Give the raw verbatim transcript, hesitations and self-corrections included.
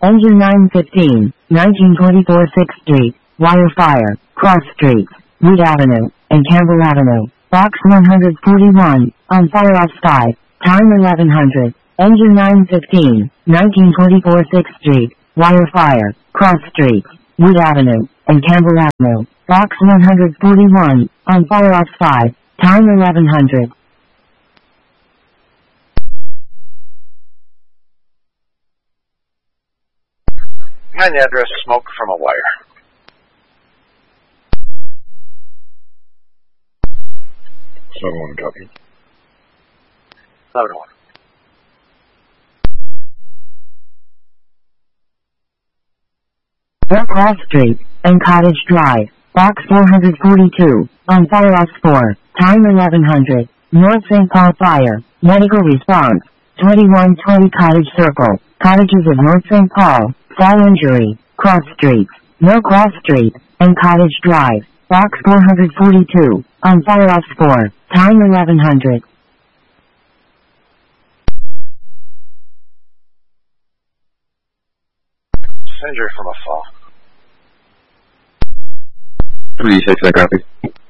Engine nine fifteen, nineteen twenty-four sixth Street, wire fire, cross streets, Wood Avenue, and Campbell Avenue. Box one forty-one, on fire off five, time eleven hundred. Engine nine fifteen, nineteen twenty-four sixth Street, wire fire, cross streets, Wood Avenue, and Campbell Avenue. Box one forty-one, on fire off five, time eleven hundred. Behind the address, smoke from a wire. seven one copy. eleven one. North Cross Street, and Cottage Drive, Box four forty-two, on fire off four, time eleven hundred. North Saint Paul Fire, medical response, twenty-one twenty Cottage Circle, Cottages of North Saint Paul, fall injury, cross streets, Mill Cross Street, and Cottage Drive, Box four forty-two, on fire off four, time eleven hundred. Injury from a fall. three six, I copy.